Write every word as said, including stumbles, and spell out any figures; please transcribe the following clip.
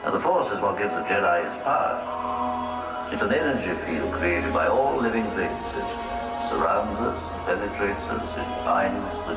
Now, the Force is what gives the Jedi its power. It's an energy field created by all living things. It surrounds us, penetrates us, it binds the